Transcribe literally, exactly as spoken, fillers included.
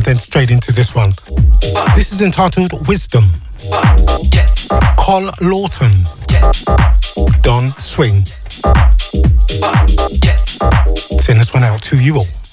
then straight into this one. This is entitled Wisdom. Col Lawton. Don Swing. Send this one out to you all.